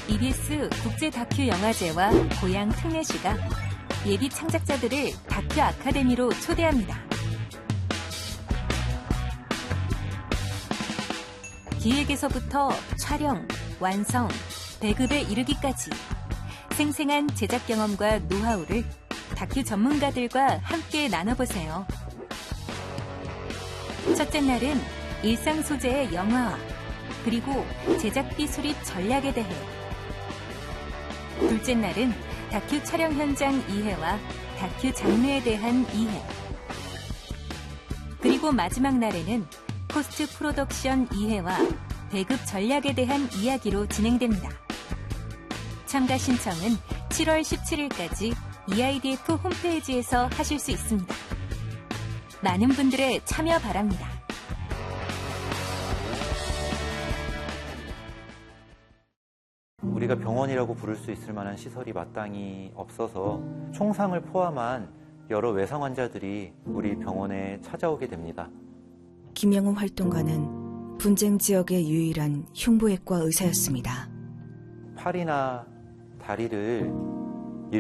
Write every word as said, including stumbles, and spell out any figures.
이비에스 국제다큐영화제와 고향 특례시가 예비 창작자들을 다큐 아카데미로 초대합니다. 기획에서부터 촬영, 완성, 배급에 이르기까지 생생한 제작 경험과 노하우를 다큐 전문가들과 함께 나눠보세요. 첫째 날은 일상 소재의 영화화, 그리고 제작비 수립 전략에 대해. 둘째 날은 다큐 촬영 현장 이해와 다큐 장르에 대한 이해. 그리고 마지막 날에는 포스트 프로덕션 이해와 배급 전략에 대한 이야기로 진행됩니다. 참가 신청은 칠월 십칠일까지 이아이디에프 홈페이지에서 하실 수 있습니다. 많은 분들의 참여 바랍니다. 우리가 병원이라고 부를 수 있을 만한 시설이 마땅히 없어서 총상을 포함한 여러 외상 환자들이 우리 병원에 찾아오게 됩니다. 김영우 활동가는 분쟁 지역의 유일한 흉부외과 의사였습니다. 팔이나 다리를